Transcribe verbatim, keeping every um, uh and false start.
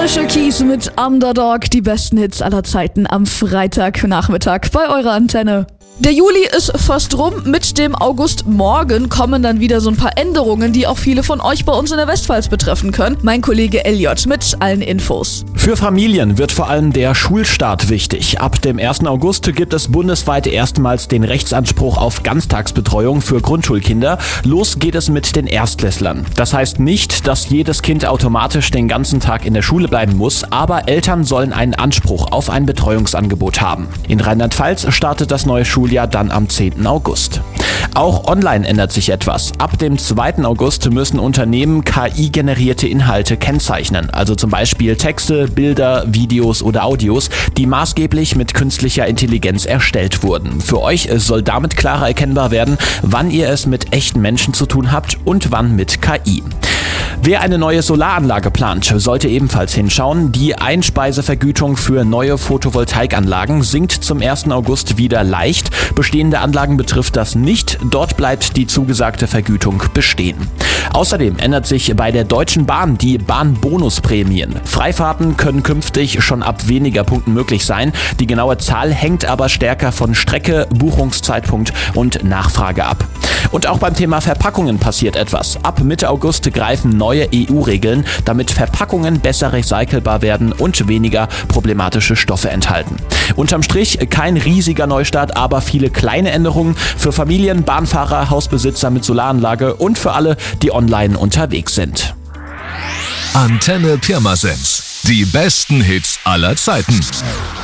Alicia Keys mit Underdog, die besten Hits aller Zeiten am Freitagnachmittag bei eurer Antenne. Der Juli ist fast rum, mit dem August morgen kommen dann wieder so ein paar Änderungen, die auch viele von euch bei uns in der Westpfalz betreffen können. Mein Kollege Elliot mit allen Infos. Für Familien wird vor allem der Schulstart wichtig. Ab dem ersten August gibt es bundesweit erstmals den Rechtsanspruch auf Ganztagsbetreuung für Grundschulkinder. Los geht es mit den Erstklässlern. Das heißt nicht, dass jedes Kind automatisch den ganzen Tag in der Schule bleiben muss, aber Eltern sollen einen Anspruch auf ein Betreuungsangebot haben. In Rheinland-Pfalz startet das neue Schuljahr dann am zehnten August. Auch online ändert sich etwas. Ab dem zweiten August müssen Unternehmen K I-generierte Inhalte kennzeichnen, also zum Beispiel Texte, Bilder, Videos oder Audios, die maßgeblich mit künstlicher Intelligenz erstellt wurden. Für euch soll damit klarer erkennbar werden, wann ihr es mit echten Menschen zu tun habt und wann mit K I. Wer eine neue Solaranlage plant, sollte ebenfalls hinschauen. Die Einspeisevergütung für neue Photovoltaikanlagen sinkt zum ersten August wieder leicht. Bestehende Anlagen betrifft das nicht. Dort bleibt die zugesagte Vergütung bestehen. Außerdem ändert sich bei der Deutschen Bahn die Bahnbonusprämien. Freifahrten können künftig schon ab weniger Punkten möglich sein. Die genaue Zahl hängt aber stärker von Strecke, Buchungszeitpunkt und Nachfrage ab. Und auch beim Thema Verpackungen passiert etwas. Ab Mitte August greifen neue E U-Regeln, damit Verpackungen besser recycelbar werden und weniger problematische Stoffe enthalten. Unterm Strich kein riesiger Neustart, aber viele kleine Änderungen für Familien, Bahnfahrer, Hausbesitzer mit Solaranlage und für alle, die online unterwegs sind. Antenne Pirmasens. Die besten Hits aller Zeiten.